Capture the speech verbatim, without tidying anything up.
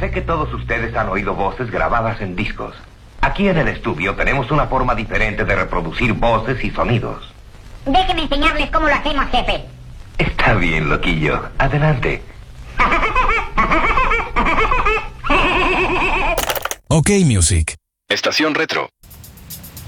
sé que todos ustedes han oído voces grabadas en discos. Aquí en el estudio tenemos una forma diferente de reproducir voces y sonidos. Déjenme enseñarles cómo lo hacemos, jefe. Está bien, loquillo. Adelante. OK Music. Estación Retro.